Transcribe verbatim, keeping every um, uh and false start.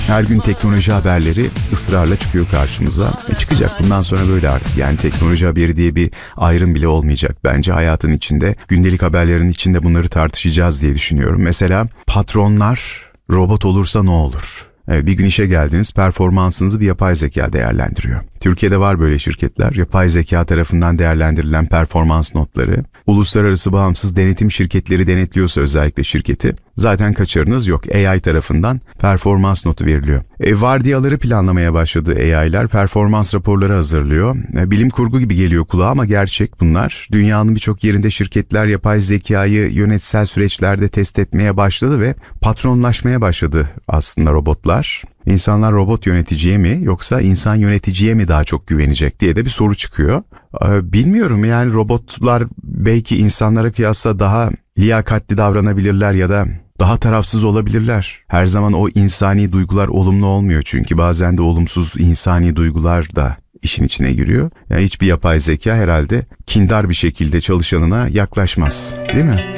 Her gün teknoloji haberleri ısrarla çıkıyor karşımıza. E çıkacak bundan sonra böyle artık. Yani teknoloji haberi diye bir ayrım bile olmayacak. Bence hayatın içinde, gündelik haberlerin içinde bunları tartışacağız diye düşünüyorum. Mesela patronlar robot olursa ne olur? Evet, bir gün işe geldiniz, performansınızı bir yapay zeka değerlendiriyor. Türkiye'de var böyle şirketler. Yapay zeka tarafından değerlendirilen performans notları, uluslararası bağımsız denetim şirketleri denetliyorsa özellikle şirketi, zaten kaçarınız yok. A I tarafından performans notu veriliyor. E, vardiyaları planlamaya başladı A I'ler, performans raporları hazırlıyor. E, bilim kurgu gibi geliyor kulağa ama gerçek bunlar. Dünyanın birçok yerinde şirketler yapay zekayı yönetsel süreçlerde test etmeye başladı ve patronlaşmaya başladı aslında robotlar. İnsanlar robot yöneticiye mi yoksa insan yöneticiye mi daha çok güvenecek diye de bir soru çıkıyor. Ee, bilmiyorum yani robotlar belki insanlara kıyasla daha liyakatli davranabilirler ya da daha tarafsız olabilirler. Her zaman o insani duygular olumlu olmuyor çünkü bazen de olumsuz insani duygular da işin içine giriyor. Yani hiçbir yapay zeka herhalde kindar bir şekilde çalışanına yaklaşmaz, değil mi?